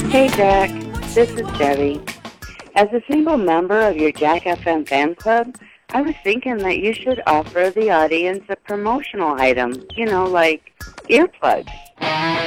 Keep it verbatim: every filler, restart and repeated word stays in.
Hey, Jack. This is Debbie. As a single member of your Jack F M fan club, I was thinking that you should offer the audience a promotional item, you know, like earplugs.